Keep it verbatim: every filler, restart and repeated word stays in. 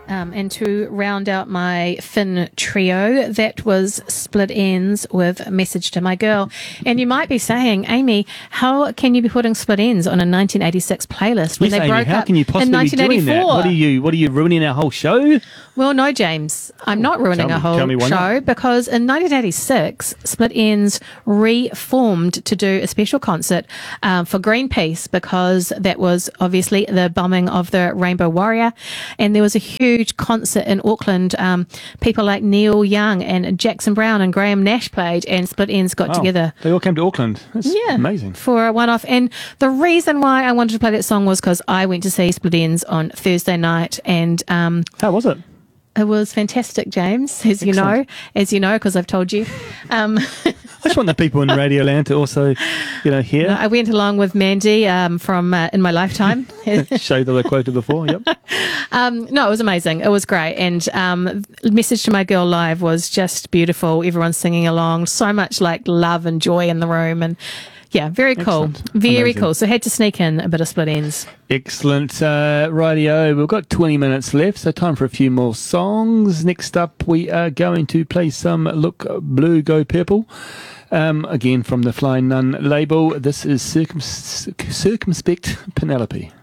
Um, and to round out my Finn trio, that was Split Ends with Message to My Girl. And you might be saying, Amy, how can you be putting Split Ends on a nineteen eighty-six playlist when yes, they Amy, broke how up can you in possibly nineteen eighty-four? be doing that? What are you? What are you ruining our whole show? Well, no, James, I'm not ruining Tell a me- whole tell me why show not. because in nineteen eighty-six, Split Ends reformed to do a special concert um, for Greenpeace because that was obviously the bombing of the Rainbow Warrior, and there was a huge concert in Auckland. Um, people like Neil Young and Jackson Brown and Graham Nash played, and Split Ends got Wow, together. They all came to Auckland. That's Yeah, amazing. for a one-off. And the reason why I wanted to play that song was because I went to see Split Ends on Thursday night, and um, How was it? it was fantastic, James, as you know, Excellent. as you know, because I've told you. Um, I just want the people in Radio Land to also, you know, hear. I went along with Mandy um, from uh, In My Lifetime. Show that I quoted before. Yep. um, no, it was amazing. It was great. And um, Message to My Girl live was just beautiful. Everyone singing along. So much like love and joy in the room. And yeah, very cool. Excellent. Very Amazing. cool. So had to sneak in a bit of Split Ends. Excellent. Uh, rightio. We've got twenty minutes left, so time for a few more songs. Next up, we are going to play some Look Blue, Go Purple. Um, again, from the Flying Nun label. This is Circum- Circumspect Penelope.